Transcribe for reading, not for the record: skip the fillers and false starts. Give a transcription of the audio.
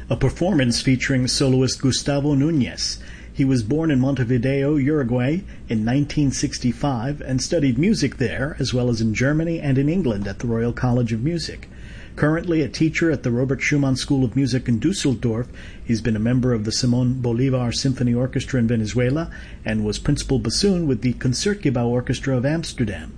a performance featuring soloist Gustavo Núñez. He was born in Montevideo, Uruguay in 1965 and studied music there, as well as in Germany and in England at the Royal College of Music. Currently a teacher at the Robert Schumann School of Music in Dusseldorf, he's been a member of the Simón Bolívar Symphony Orchestra in Venezuela and was principal bassoon with the Concertgebouw Orchestra of Amsterdam.